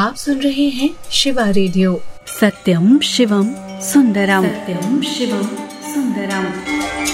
आप सुन रहे हैं शिवा रेडियो। सत्यम शिवम सुंदरम। सत्यम शिवम सुंदरम।